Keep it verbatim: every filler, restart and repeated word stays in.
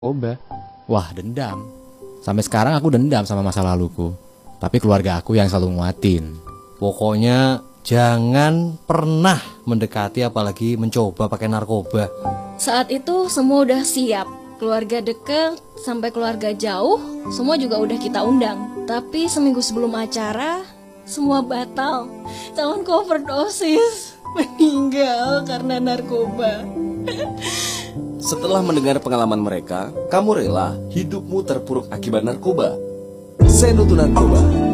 narkoba. Wah, dendam. Sampai sekarang aku dendam sama masa laluku. Tapi keluarga aku yang selalu nguatin. Pokoknya jangan pernah mendekati apalagi mencoba pakai narkoba. Saat itu semua udah siap. Keluarga deket sampai keluarga jauh, semua juga udah kita undang. Tapi seminggu sebelum acara, semua batal. Calon overdosis meninggal karena narkoba. Setelah mendengar pengalaman mereka, kamu rela hidupmu terpuruk akibat narkoba. Seno to Narkoba.